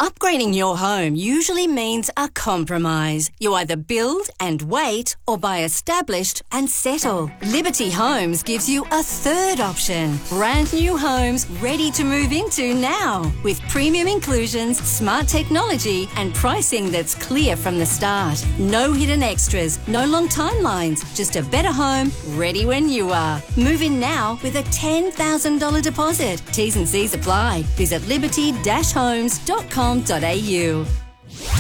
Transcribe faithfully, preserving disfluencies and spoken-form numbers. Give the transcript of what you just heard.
Upgrading your home usually means a compromise. You either build and wait or buy established and settle. Liberty Homes gives you a third option. Brand new homes ready to move into now with premium inclusions, smart technology and pricing that's clear from the start. No hidden extras, no long timelines, just a better home ready when you are. Move in now with a ten thousand dollars deposit. T's and C's apply. Visit liberty dash homes dot com dot a u.